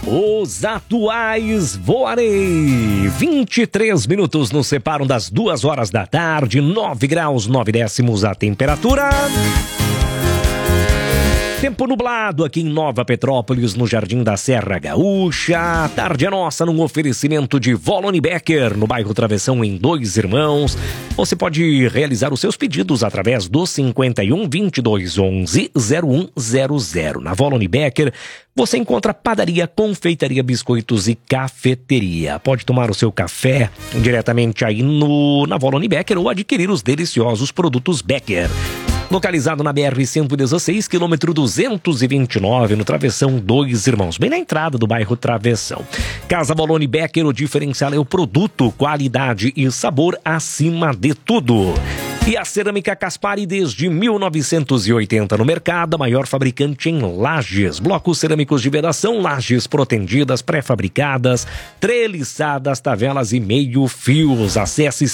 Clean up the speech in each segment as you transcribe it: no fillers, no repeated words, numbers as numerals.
Os atuais Voarei. 23 minutos nos separam das 2 horas da tarde, 9 graus 9 décimos a temperatura. Tempo nublado aqui em Nova Petrópolis, no Jardim da Serra Gaúcha. A tarde é nossa num oferecimento de Volone Becker, no bairro Travessão, em Dois Irmãos. Você pode realizar os seus pedidos através do 51 22 11 0100. Na Volone Becker, você encontra padaria, confeitaria, biscoitos e cafeteria. Pode tomar o seu café diretamente aí na Volone Becker ou adquirir os deliciosos produtos Becker. Localizado na BR-116, quilômetro 229, no Travessão Dois Irmãos, bem na entrada do bairro Travessão. Casa Volone Becker, o diferencial é o produto, qualidade e sabor acima de tudo. E a Cerâmica Caspari, desde 1980 no mercado, a maior fabricante em lajes. Blocos cerâmicos de vedação, lajes protendidas, pré-fabricadas, treliçadas, tavelas e meio-fios. Acesse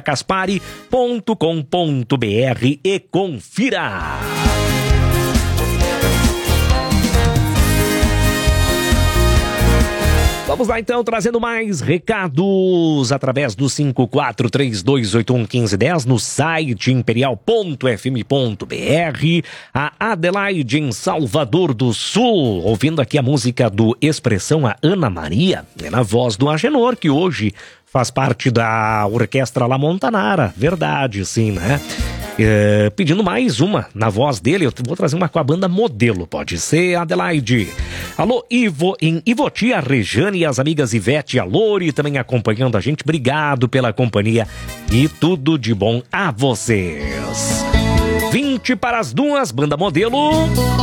ceramicacaspari.com.br e confira. Vamos lá então, trazendo mais recados através do 5432811510 no site imperial.fm.br. A Adelaide em Salvador do Sul, ouvindo aqui a música do Expressão, a Ana Maria, na voz do Agenor, que hoje faz parte da Orquestra La Montanara. Verdade, sim, né? Pedindo mais uma na voz dele. Eu vou trazer uma com a banda Modelo, pode ser, Adelaide. Alô, Ivo, em Ivoti, a Rejane e as amigas Ivete e a Lori também acompanhando a gente. Obrigado pela companhia e tudo de bom a vocês. 20 para as 2, banda Modelo.